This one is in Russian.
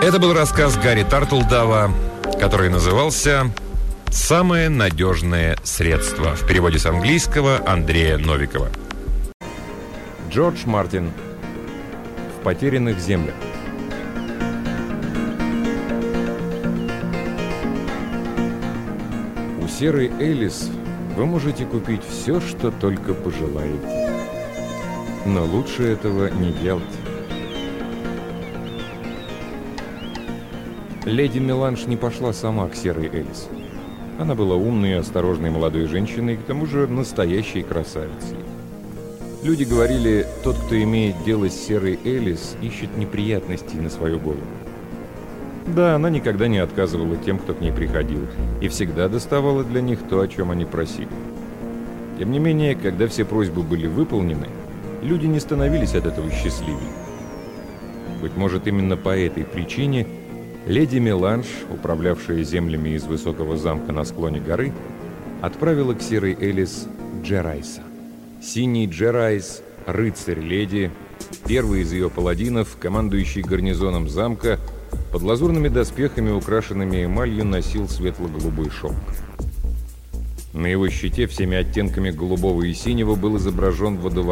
Это был рассказ Гарри Тартлдава, который назывался «Самое надежное средство», в переводе с английского Андрея Новикова. Джордж Мартин. В потерянных землях. У Серы Элис вы можете купить все, что только пожелаете. Но лучше этого не делать. Леди Меланж не пошла сама к Серой Элис. Она была умной и осторожной молодой женщиной, к тому же настоящей красавицей. Люди говорили, тот, кто имеет дело с Серой Элис, ищет неприятностей на свою голову. Да, она никогда не отказывала тем, кто к ней приходил, и всегда доставала для них то, о чем они просили. Тем не менее, когда все просьбы были выполнены, люди не становились от этого счастливее. Быть может, именно по этой причине леди Меланж, управлявшая землями из высокого замка на склоне горы, отправила к Серой Элис Джерайса. Синий Джерайс, рыцарь леди, первый из ее паладинов, командующий гарнизоном замка, под лазурными доспехами, украшенными эмалью, носил светло-голубой шелк. На его щите всеми оттенками голубого и синего был изображен водоворот.